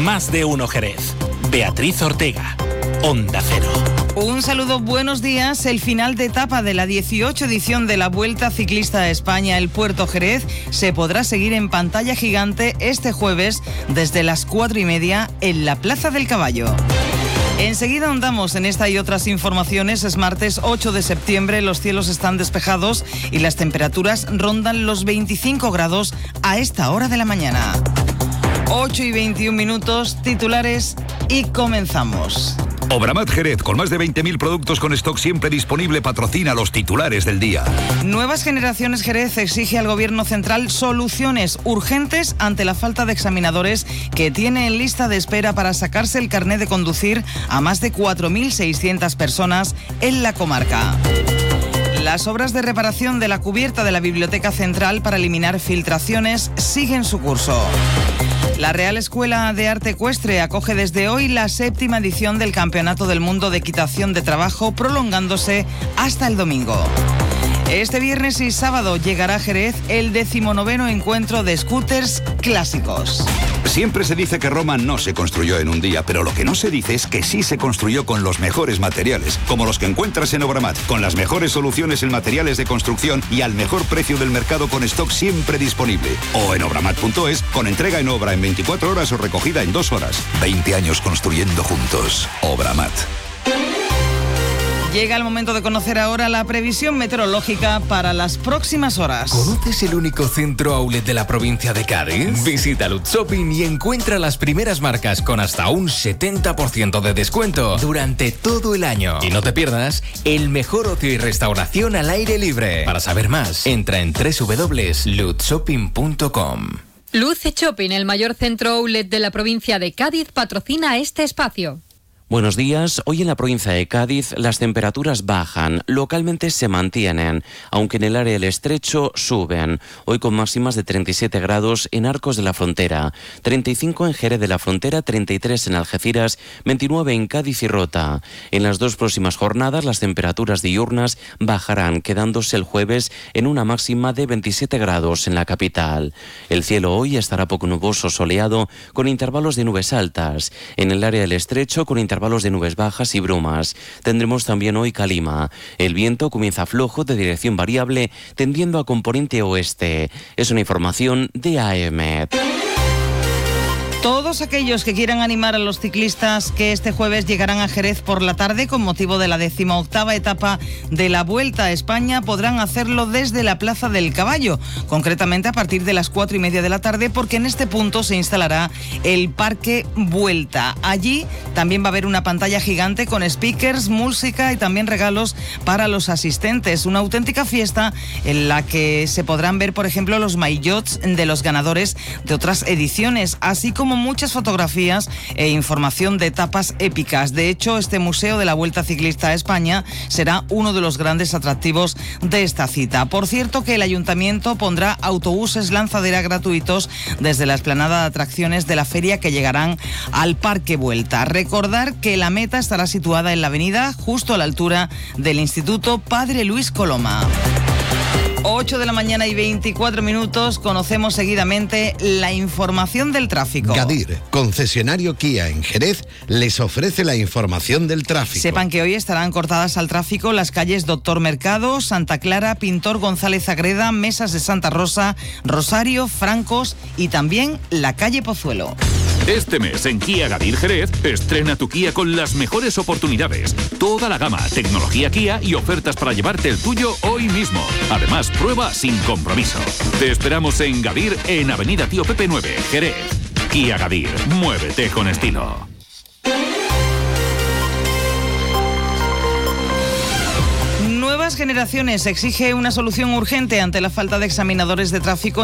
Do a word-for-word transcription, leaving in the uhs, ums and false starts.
Más de uno Jerez. Beatriz Ortega, Onda Cero. Un saludo, buenos días. El final de etapa de la dieciocho edición de la Vuelta Ciclista a España, el Puerto Jerez, se podrá seguir en pantalla gigante este jueves desde las cuatro y media en la Plaza del Caballo. Enseguida ahondamos en esta y otras informaciones. Es martes ocho de septiembre, los cielos están despejados y las temperaturas rondan los veinticinco grados a esta hora de la mañana. ocho y veintiún minutos, titulares y comenzamos. Obramat Jerez, con más de veinte mil productos con stock siempre disponible, patrocina los titulares del día. Nuevas Generaciones Jerez exige al Gobierno Central soluciones urgentes ante la falta de examinadores que tiene en lista de espera para sacarse el carné de conducir a más de cuatro mil seiscientas personas en la comarca. Las obras de reparación de la cubierta de la Biblioteca Central para eliminar filtraciones siguen su curso. La Real Escuela de Arte Ecuestre acoge desde hoy la séptima edición del Campeonato del Mundo de Equitación de Trabajo, prolongándose hasta el domingo. Este viernes y sábado llegará a Jerez el decimonoveno encuentro de scooters clásicos. Siempre se dice que Roma no se construyó en un día, pero lo que no se dice es que sí se construyó con los mejores materiales, como los que encuentras en Obramat, con las mejores soluciones en materiales de construcción y al mejor precio del mercado, con stock siempre disponible. O en obramat punto es, con entrega en obra en veinticuatro horas o recogida en dos horas. veinte años construyendo juntos. Obramat. Llega el momento de conocer ahora la previsión meteorológica para las próximas horas. ¿Conoces el único centro outlet de la provincia de Cádiz? Visita Lutz Shopping y encuentra las primeras marcas con hasta un setenta por ciento de descuento durante todo el año. Y no te pierdas el mejor ocio y restauración al aire libre. Para saber más, entra en doble u doble u doble u punto lutz shopping punto com. Lutz Shopping, el mayor centro outlet de la provincia de Cádiz, patrocina este espacio. Buenos días. Hoy en la provincia de Cádiz las temperaturas bajan, localmente se mantienen, aunque en el área del Estrecho suben. Hoy con máximas de treinta y siete grados en Arcos de la Frontera, treinta y cinco en Jerez de la Frontera, treinta y tres en Algeciras, veintinueve en Cádiz y Rota. En las dos próximas jornadas las temperaturas diurnas bajarán, quedándose el jueves en una máxima de veintisiete grados en la capital. El cielo hoy estará poco nuboso, soleado, con intervalos de nubes altas. En el área del Estrecho con intervalos de nubes bajas y brumas. Tendremos también hoy calima. El viento comienza flojo de dirección variable, tendiendo a componente oeste. Es una información de A E M E T. Todos aquellos que quieran animar a los ciclistas que este jueves llegarán a Jerez por la tarde con motivo de la decimoctava etapa de la Vuelta a España podrán hacerlo desde la Plaza del Caballo, concretamente a partir de las cuatro y media de la tarde, porque en este punto se instalará el Parque Vuelta. Allí también va a haber una pantalla gigante con speakers, música y también regalos para los asistentes. Una auténtica fiesta en la que se podrán ver, por ejemplo, los maillots de los ganadores de otras ediciones, así como muchas fotografías e información de etapas épicas. De hecho, este Museo de la Vuelta Ciclista a España será uno de los grandes atractivos de esta cita. Por cierto, que el Ayuntamiento pondrá autobuses lanzadera gratuitos desde la explanada de atracciones de la feria que llegarán al Parque Vuelta. Recordar que la meta estará situada en la avenida, justo a la altura del Instituto Padre Luis Coloma. ocho de la mañana y veinticuatro minutos, conocemos seguidamente la información del tráfico. Gadir, concesionario Kia en Jerez, les ofrece la información del tráfico. Sepan que hoy estarán cortadas al tráfico las calles Doctor Mercado, Santa Clara, Pintor González Agreda, Mesas de Santa Rosa, Rosario, Francos y también la calle Pozuelo. Este mes en Kia Gadir Jerez, estrena tu Kia con las mejores oportunidades. Toda la gama, tecnología Kia y ofertas para llevarte el tuyo hoy mismo. Además, prueba sin compromiso. Te esperamos en Gadir, en Avenida Tío Pepe nueve, Jerez. Kia Gadir, muévete con estilo. Nuevas Generaciones exige una solución urgente ante la falta de examinadores de tráfico